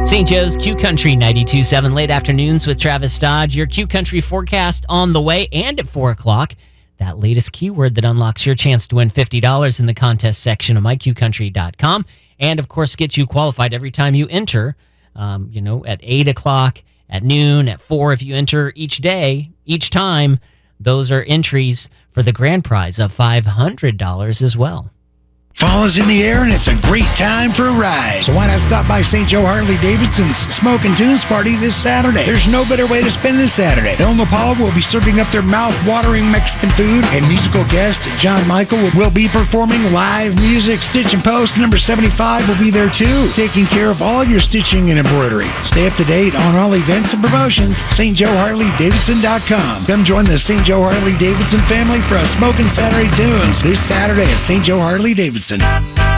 St. Joe's Q Country 92.7 late afternoons with Travis Dodge. Your Q Country forecast on the way, and at 4 o'clock, that latest keyword that unlocks your chance to win $50 in the contest section of myqcountry.com. And, of course, gets you qualified every time you enter, at 8 o'clock, at noon, at 4 if you enter each day, each time. Those are entries for the grand prize of $500 as well. Fall is in the air, and it's a great time for a ride. So why not stop by St. Joe Harley-Davidson's Smoke and Tunes Party this Saturday? There's no better way to spend this Saturday. El Nopal will be serving up their mouth-watering Mexican food, and musical guest John Michael will be performing live music. Stitch and Post number 75 will be there too, taking care of all your stitching and embroidery. Stay up to date on all events and promotions. stjoeharleydavidson.com. Come join the St. Joe Harley-Davidson family for a Smoking Saturday Tunes this Saturday at St. Joe Harley-Davidson.